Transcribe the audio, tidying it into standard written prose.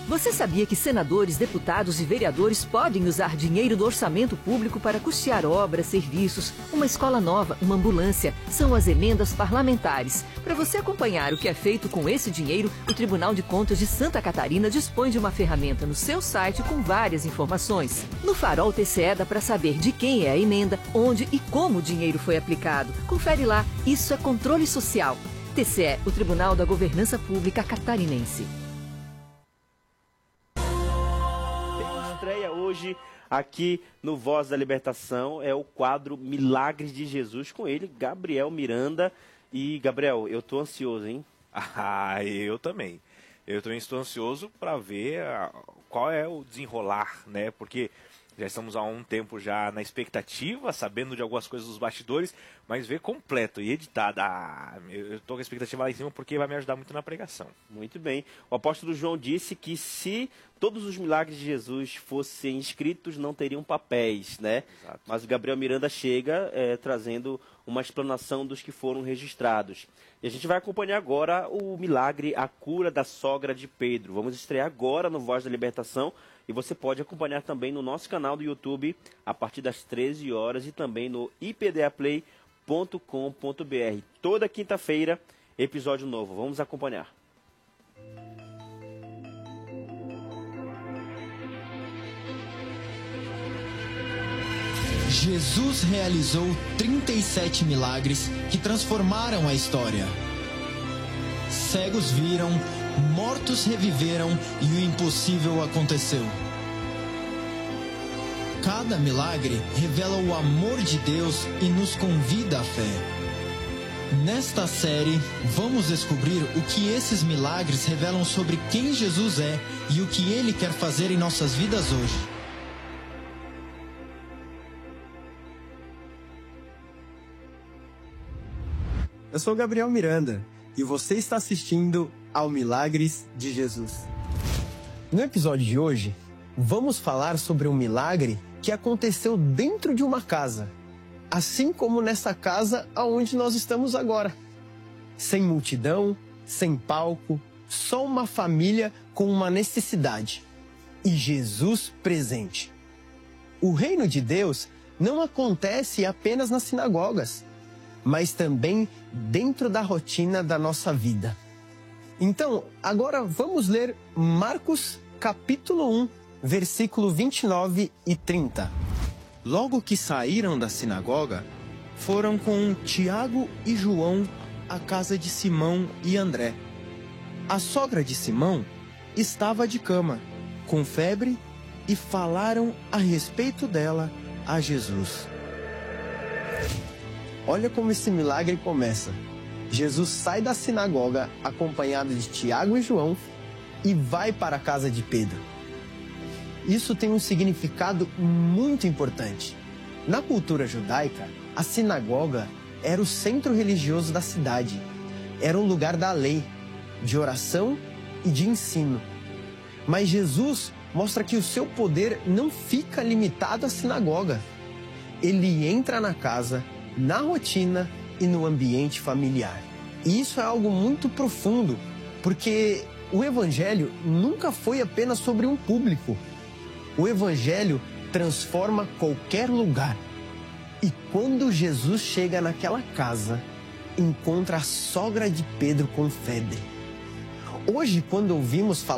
Você sabia que senadores, deputados e vereadores podem usar dinheiro do orçamento público para custear obras, serviços, uma escola nova, uma ambulância? São as emendas parlamentares. Para você acompanhar o que é feito com esse dinheiro, o Tribunal de Contas de Santa Catarina dispõe de uma ferramenta no seu site com várias informações. No Farol TCE dá para saber de quem é a emenda, onde e como o dinheiro foi aplicado. Confere lá, isso é controle social. TCE, o Tribunal da Governança Pública Catarinense. Estreia hoje aqui no Voz da Libertação é o quadro Milagres de Jesus, com ele, Gabriel Miranda. E, Gabriel, eu tô ansioso, hein? Ah, eu também. Eu também estou ansioso para ver qual é o desenrolar, né? Porque já estamos há um tempo já na expectativa, sabendo de algumas coisas dos bastidores, mas ver completo e editado. Eu estou com a expectativa lá em cima porque vai me ajudar muito na pregação. Muito bem. O apóstolo João disse que se todos os milagres de Jesus fossem escritos, não teriam papéis, né? Exato. Mas o Gabriel Miranda chega trazendo uma explanação dos que foram registrados. E a gente vai acompanhar agora o milagre, a cura da sogra de Pedro. Vamos estrear agora no Voz da Libertação. E você pode acompanhar também no nosso canal do YouTube a partir das 13 horas e também no ipdaplay.com.br. Toda quinta-feira, episódio novo. Vamos acompanhar. Jesus realizou 37 milagres que transformaram a história. Cegos viram, mortos reviveram e o impossível aconteceu. Cada milagre revela o amor de Deus e nos convida à fé. Nesta série, vamos descobrir o que esses milagres revelam sobre quem Jesus é e o que Ele quer fazer em nossas vidas hoje. Eu sou Gabriel Miranda e você está assistindo ao Milagres de Jesus. No episódio de hoje, vamos falar sobre um milagre que aconteceu dentro de uma casa, assim como nessa casa aonde nós estamos agora. Sem multidão, sem palco, só uma família com uma necessidade e Jesus presente. O reino de Deus não acontece apenas nas sinagogas, mas também dentro da rotina da nossa vida. Então, agora vamos ler Marcos capítulo 1, versículo 29 e 30. Logo que saíram da sinagoga, foram com Tiago e João à casa de Simão e André. A sogra de Simão estava de cama, com febre, e falaram a respeito dela a Jesus. Olha como esse milagre começa. Jesus sai da sinagoga acompanhado de Tiago e João e vai para a casa de Pedro. Isso tem um significado muito importante. Na cultura judaica, a sinagoga era o centro religioso da cidade. Era um lugar da lei, de oração e de ensino. Mas Jesus mostra que o seu poder não fica limitado à sinagoga. Ele entra na casa, na rotina e no ambiente familiar. E isso é algo muito profundo, porque o Evangelho nunca foi apenas sobre um público. O Evangelho transforma qualquer lugar. E quando Jesus chega naquela casa, encontra a sogra de Pedro com febre. Hoje, quando ouvimos falar